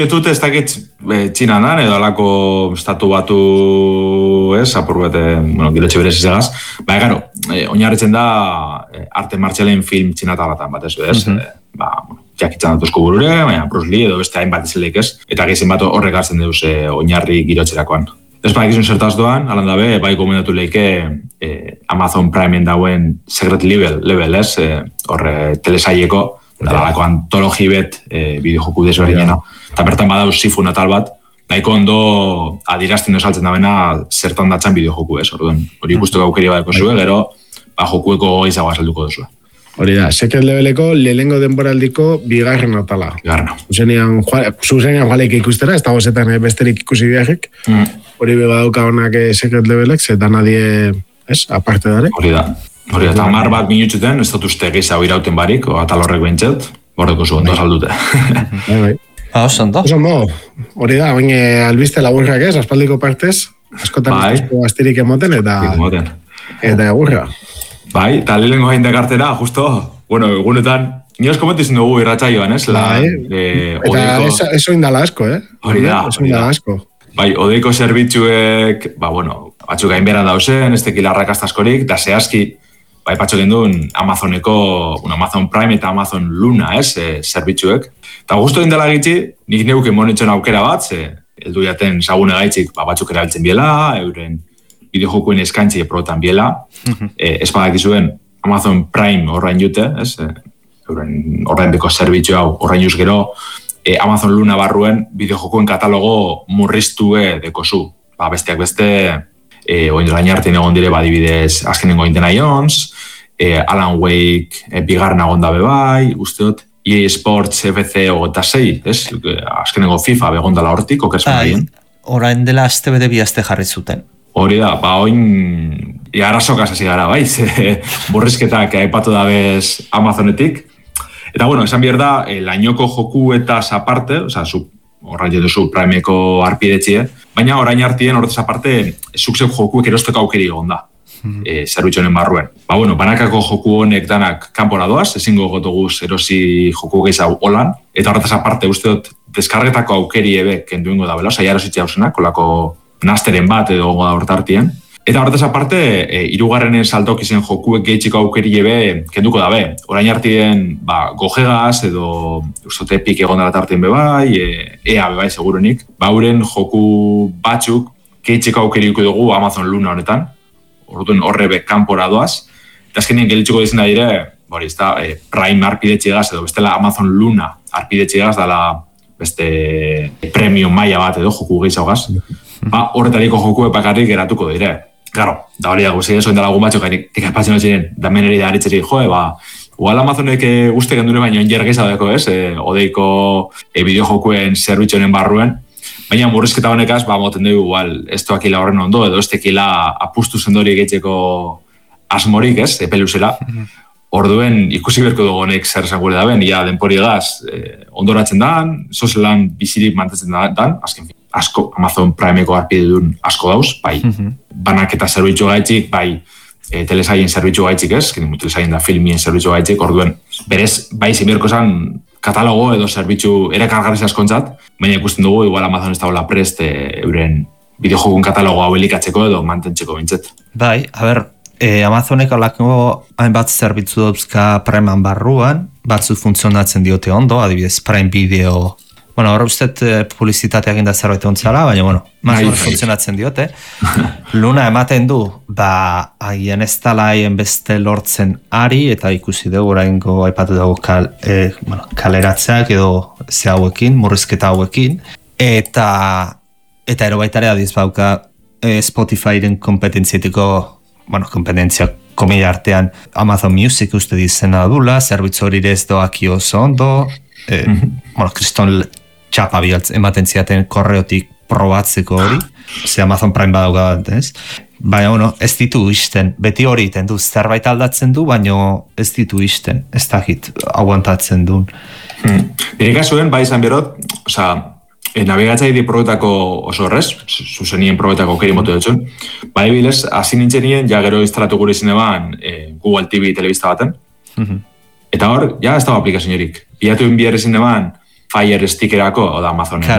Etut ez dakit Txinan dan, edo alako estatu batu, apur bete, gilotxe berez izagaz. Gero, oinarritzen da arte martxalen film txinatalatan bat, ez? Jakitzen datuzko burure, baina Bruce Lee edo beste hainbat izelek ez. Eta gizien bat horrek hartzen deuz oinarri gilotxerakoan. Ez gizun zertaz doan, alan dabe, bai gomendatu leike Amazon Prime'en dauen Secret Level, ez? Horre telesaieko, dalako antologi bet bideojoku desberdinena. Eta bertan badauz Sifu natal bat, nahiko ondo adirazten esaltzen dabena zertan datzan bideojoku ez. Hori ikusteko aukeri badeko zuen, gero jokueko izagoa salduko duzu. Hori da, Secret Leveleko lehenengo denboraldiko bigarren atala. Zuzenean joalek ikustera, ez dago zetan besterik ikusi biagek. Hori badauka honak Secret Levelek, zetan nadie, aparte dare. Hori da, eta 10 bat minutxuten, ez dut uste gehiago irauten barik, o atal horrek behintzet, bordeko zu, ondo saldute. Ondo. Hori da, baina albiste laburrak ez, aspaldiko partez, askotan ikusko astirik emoten eta egurra. Bai, eta lehenengo hain dekartera, justo, egunetan, nioz komentizun dugu irratxaioan, ez? Eta eso indala asko, Hori da. Bai, odeiko zerbitzuek, batzuk hain beran dauzen, ez tekila arrakastaskorik, da zehazki, bai, patxo gendun Amazoneko, Amazon Prime eta Amazon Luna, zerbitzuek. Eta justo indela gitzi, nik neuken monitzen aukera bat, heldu jaten sagune gaitzik, batzuk erabiltzen biela, euren bideojokuen eskaintzi probetan biela, ez badakizuen Amazon Prime horrein jute, horrein beko zerbitzu hau horrein juz gero, Amazon Luna barruen bideojokuen katalogo murriztue dekozu. Besteak beste, orain arte egon dire badibidez azkenengo Indiana Jones, Alan Wake bigarren egon dabe bai, usteot, EA Sports FC 26, azkenengo FIFA begon dela hortik, okerzpen egin. Orain dela aste bete bi aste jarri zuten. Hori da, oin arrazokaz hasi gara, bai, burrizketak aipatu dabez Amazonetik. Eta, esan behar da, lainoko joku eta aparte, horrein duzu Primeko arpidetxie, baina orain artien horretaz aparte, zukzeu jokuek erosteko aukeri egon da, zerbitzonen barruen. Banakako joku honek danak kanpora doaz, ezingo gotoguz erosi joku gehiago holan, eta horretaz aparte, usteot, deskargetako aukeri ebe kenduingo da bela, ja erositxe hausenak, kolako nasteren bat edo goda hortartien. Eta horretaz aparte, hirugarrenen saltok izen jokuek gehitxiko aukeri ebe kenduko dabe. Orain artien gojegaz edo ustote Epic egon dela tartien bebai, EA bebai segurunik. Hauren joku batzuk gehitxiko aukeri dugu Amazon Luna honetan. Horrebe kanpora doaz. Eta azkenien gehitxiko dizena dire, Prime arpidetxigaz edo bestela Amazon Luna arpidetxigaz dela beste premium maila bat edo joku gehiagaz. Horretariko joku bakarrik geratuko dire. Claro, da hori dago, zein dalagun batzuk nik espatzen ziren, da meneri da haritzeri, igual Amazonek uste gendure baino injer gehiago ez, odeiko bideojokuen zerbitzonen barruen, baina murrizketa honekaz, moten dugu, igual, ez toakila horren ondo, edo ez tekila apustu zendori egitzeko asmorik, ez, peluzera. Orduen ikusi berko dugu honek zer esan gure daben, denpori gaz, ondoratzen dan, sozelan bizirik mantetzen dan, azken fin. Asko Amazon Primeko arpide duen asko dauz, bai, banak eta zerbitzu gaitxik, bai, telesaien zerbitzu gaitxik ez, telesaien da filmien zerbitzu gaitxik, orduen, berez, bai, zimerko esan katalogo edo zerbitzu ere kargarriz askontzat, baina ikusten dugu, igual Amazon ez dagoela prest euren bideojokun katalogo hau elikatzeko edo mantentzeko bintzet. Bai, Amazonek alako hainbat zerbitzu dauzka Primean barruan, batzu funtzionatzen diote ondo, adibidez Prime Video. Hor ustet publizitateak inda zerbait ontzala, baina, mazor funtzionatzen diote. Luna ematen du, haien ez dala haien beste lortzen ari, eta ikusi dugu oraingo aipatu dugu kaleratzeak edo ze hauekin, murrizketa hauekin. Eta ero baitare adiz bauka Spotifyren kompetentzietiko, kompetentzia komila artean Amazon Music uste dizena dula, zerbitzu hori ez doaki oso ondo, kriston txapa bialtz ematen ziaten korreotik probatzeko hori, ze Amazon Prime badauga bat, ez? Baina, ez ditu isten, beti hori iten du, zerbait aldatzen du, baina ez ditu isten, ez dakit aguantatzen duen. Nire kasuen, bai izan berot, nabigatzaide probetako oso horrez, zuzenien probetako keri motu dutxun, bai bilez, hasi nintzen nien, ja gero instalatu gure izin eban Google TV telebista baten, eta hor, ja ez dago aplikazionerik. Bilatu inbier izin eban Fire Stickerako, oda Amazonen